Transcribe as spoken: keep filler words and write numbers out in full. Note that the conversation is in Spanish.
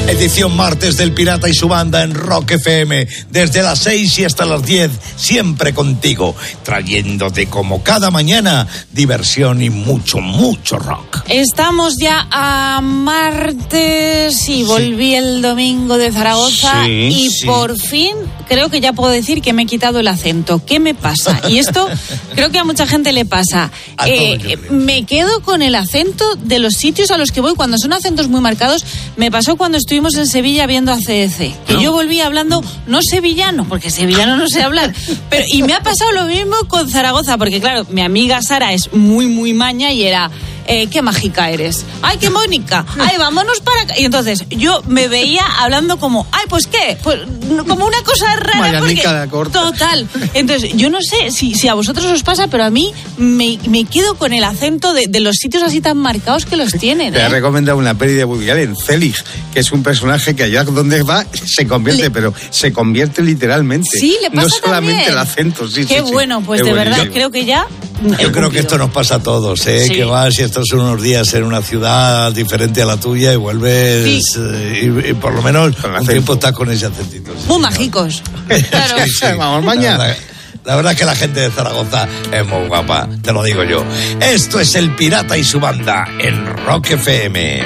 Edición martes del Pirata y su banda en Rock F M, desde las seis y hasta las diez, siempre contigo, trayéndote como cada mañana diversión y mucho, mucho rock. Estamos ya a martes y volví sí. el domingo de Zaragoza sí, y sí. por fin creo que ya puedo decir que me he quitado el acento. ¿Qué me pasa? Y esto creo que a mucha gente le pasa. Eh, me quedo con el acento de los sitios a los que voy cuando son acentos muy marcados. Me pasó cuando estuvimos en Sevilla viendo a C D C, que ¿no? yo volví hablando no sevillano, porque sevillano no sé hablar, pero y me ha pasado lo mismo con Zaragoza, porque claro, mi amiga Sara es muy muy maña y era Eh, qué mágica eres, ay, qué Mónica, ay, vámonos para acá. Y entonces yo me veía hablando como, ay, pues qué, pues como una cosa rara, porque, total. Entonces yo no sé si, si a vosotros os pasa, pero a mí me, me quedo con el acento de, de los sitios así tan marcados que los tienen. Te ¿eh? he recomendado una peli de Woody Allen, Félix, que es un personaje que allá donde va se convierte, le... pero se convierte literalmente. Sí, le pasa no solamente también. el acento, sí, qué sí, bueno, pues sí. de verdad yo, creo que ya. Yo creo que esto nos pasa a todos, ¿eh? Sí. Que vas y estás unos días en una ciudad diferente a la tuya y vuelves sí. eh, y, y por lo menos un tiempo estás con ese acentito. Sí, muy mágicos. Claro. Sí, sí. Vamos mañana. La verdad, la verdad es que la gente de Zaragoza es muy guapa, te lo digo yo. Esto es El Pirata y su banda en Rock F M.